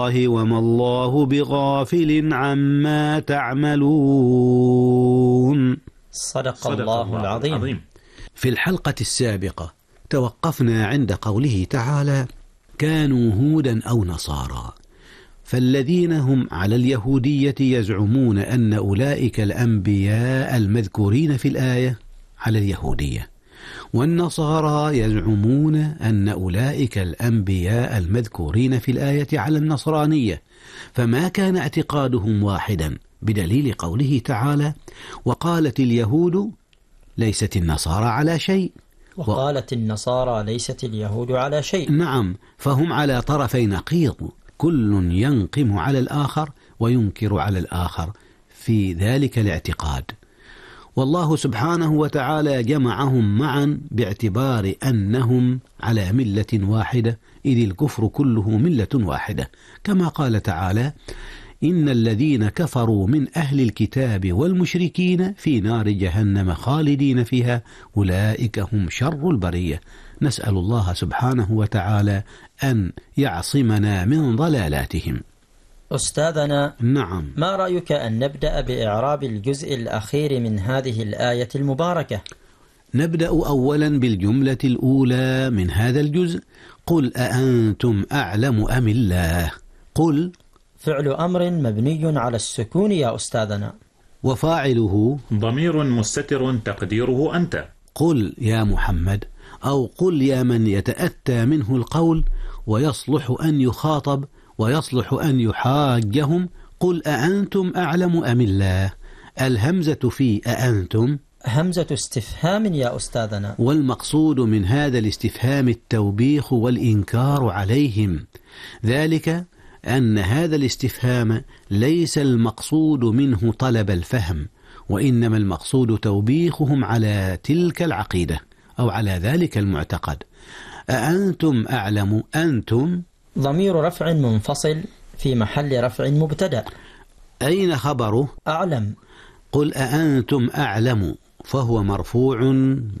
وما الله بغافل عما تعملون. صدق الله العظيم. في الحلقة السابقة توقفنا عند قوله تعالى: كانوا هودا أو نصارى، فالذين هم على اليهودية يزعمون أن أولئك الأنبياء المذكورين في الآية على اليهودية، والنصارى يزعمون أن أولئك الأنبياء المذكورين في الآية على النصرانية، فما كان اعتقادهم واحدا بدليل قوله تعالى: وقالت اليهود ليست النصارى على شيء، وقالت النصارى ليست اليهود على شيء. نعم، فهم على طرفي نقيض، كل ينقم على الآخر وينكر على الآخر في ذلك الاعتقاد. والله سبحانه وتعالى جمعهم معا باعتبار أنهم على ملة واحدة، إذ الكفر كله ملة واحدة، كما قال تعالى: إن الذين كفروا من أهل الكتاب والمشركين في نار جهنم خالدين فيها أولئك هم شر البرية. نسأل الله سبحانه وتعالى أن يعصمنا من ضلالاتهم. أستاذنا، نعم، ما رأيك أن نبدأ بإعراب الجزء الأخير من هذه الآية المباركة؟ نبدأ أولا بالجملة الأولى من هذا الجزء: قل أأنتم أعلم أم الله. قل فعل أمر مبني على السكون يا أستاذنا، وفاعله ضمير مستتر تقديره أنت. قل يا محمد، أو قل يا من يتأتى منه القول ويصلح أن يخاطب ويصلح أن يحاجهم. قل أأنتم أعلم أم الله. الهمزة في أأنتم همزة استفهام يا أستاذنا، والمقصود من هذا الاستفهام التوبيخ والإنكار عليهم، ذلك أن هذا الاستفهام ليس المقصود منه طلب الفهم، وإنما المقصود توبيخهم على تلك العقيدة أو على ذلك المعتقد. أأنتم أعلم، أنتم ضمير رفع منفصل في محل رفع مبتدأ. أين خبره؟ أعلم. قل أأنتم أعلم، فهو مرفوع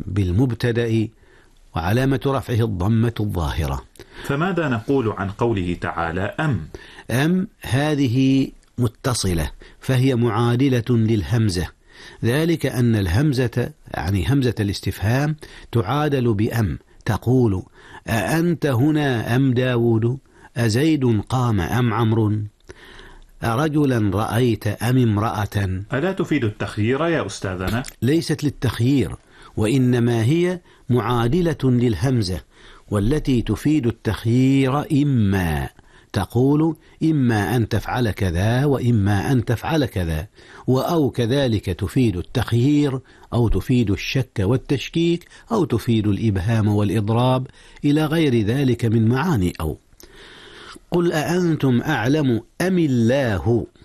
بالمبتدأ وعلامة رفعه الضمة الظاهرة. فماذا نقول عن قوله تعالى أم هذه متصلة، فهي معادلة للهمزة، ذلك أن الهمزة يعني همزة الاستفهام تعادل بأم، تقول: أأنت هنا أم داود؟ أزيد قام أم عمرو؟ أرجلا رأيت أم امرأة؟ ألا تفيد التخيير يا أستاذنا؟ ليست للتخيير، وإنما هي معادلة للهمزة، والتي تفيد التخيير إما، تقول: إما أن تفعل كذا وإما أن تفعل كذا، أو كذلك تفيد التخيير، أو تفيد الشك والتشكيك، أو تفيد الإبهام والإضراب، إلى غير ذلك من معاني. أو قل أأنتم أعلم أم الله.